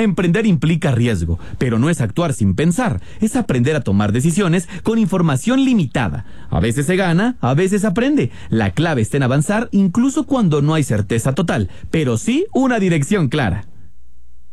Emprender implica riesgo, pero no es actuar sin pensar, es aprender a tomar decisiones con información limitada. A veces se gana, a veces se aprende. La clave está en avanzar incluso cuando no hay certeza total, pero sí una dirección clara.